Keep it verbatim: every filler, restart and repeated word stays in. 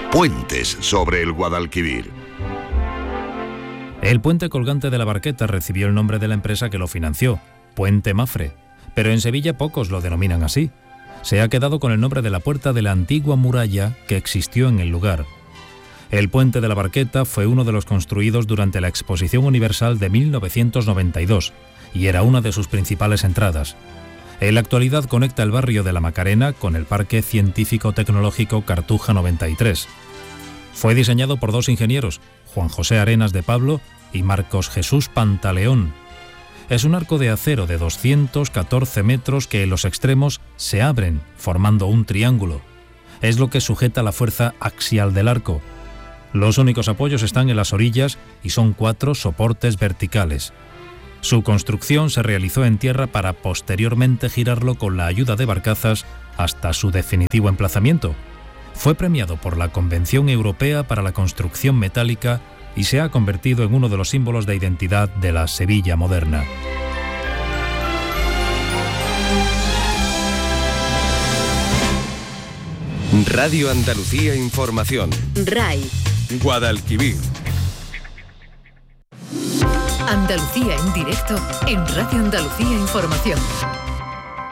Puentes sobre el Guadalquivir. El puente colgante de la Barqueta recibió el nombre de la empresa que lo financió, Puente Mafre, pero en Sevilla pocos lo denominan así. Se ha quedado con el nombre de la puerta de la antigua muralla que existió en el lugar. El puente de la Barqueta fue uno de los construidos durante la Exposición Universal de mil novecientos noventa y dos y era una de sus principales entradas. En la actualidad conecta el barrio de la Macarena con el Parque Científico-Tecnológico Cartuja noventa y tres. Fue diseñado por dos ingenieros, Juan José Arenas de Pablo y Marcos Jesús Pantaleón. Es un arco de acero de doscientos catorce metros que en los extremos se abren, formando un triángulo. Es lo que sujeta la fuerza axial del arco. Los únicos apoyos están en las orillas y son cuatro soportes verticales. Su construcción se realizó en tierra para posteriormente girarlo con la ayuda de barcazas hasta su definitivo emplazamiento. Fue premiado por la Convención Europea para la Construcción Metálica y se ha convertido en uno de los símbolos de identidad de la Sevilla moderna. Radio Andalucía Información. R A I. Guadalquivir. Andalucía en directo en Radio Andalucía Información.